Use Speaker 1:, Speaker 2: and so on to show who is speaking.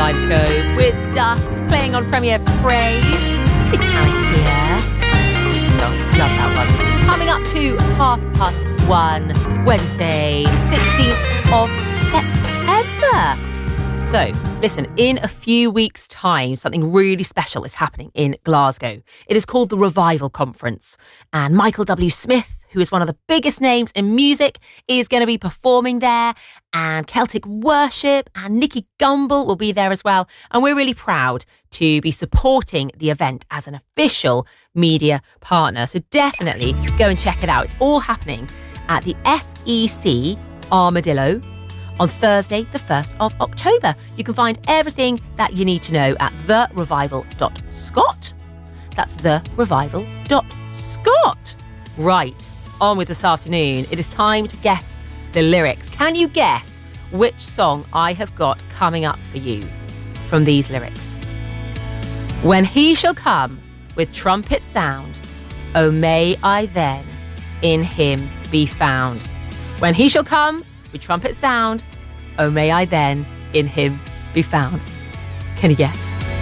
Speaker 1: Kaleidoscope with Dust playing on Premier Praise. It's Karen here. Love that one. Coming up to 1:30 Wednesday, 16th of September. So, listen, in a few weeks' time, something really special is happening in Glasgow. It is called the Revival Conference. And Michael W. Smith, who is one of the biggest names in music, is going to be performing there. And Celtic Worship and Nicky Gumbel will be there as well. And we're really proud to be supporting the event as an official media partner. So definitely go and check it out. It's all happening at the SEC Armadillo on Thursday, the 1st of October. You can find everything that you need to know at therevival.scot. That's therevival.scot. Right, on with this afternoon. It is time to guess the lyrics. Can you guess which song I have got coming up for you from these lyrics? When he shall come with trumpet sound, oh may I then in him be found. When he shall come with trumpet sound, oh may I then in him be found. Can you guess?